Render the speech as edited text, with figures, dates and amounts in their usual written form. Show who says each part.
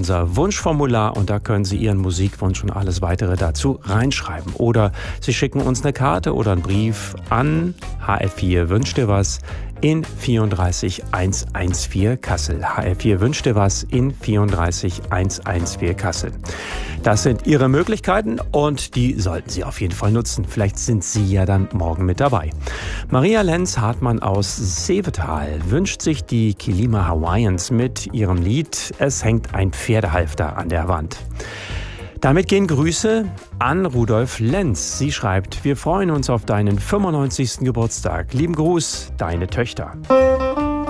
Speaker 1: unser Wunschformular und da können Sie Ihren Musikwunsch und alles weitere dazu reinschreiben. Oder Sie schicken uns eine Karte oder einen Brief an HR4 Wünsch dir was in 34114 Kassel. HR4 Wünsch dir was in 34114 Kassel. Das sind Ihre Möglichkeiten und die sollten Sie auf jeden Fall nutzen. Vielleicht sind Sie ja dann morgen mit dabei. Maria Lenz-Hartmann aus Seevetal wünscht sich die Kilima Hawaiians mit ihrem Lied Es hängt ein Pferdehalfter an der Wand. Damit gehen Grüße an Rudolf Lenz. Sie schreibt, wir freuen uns auf deinen 95. Geburtstag. Lieben Gruß, deine Töchter.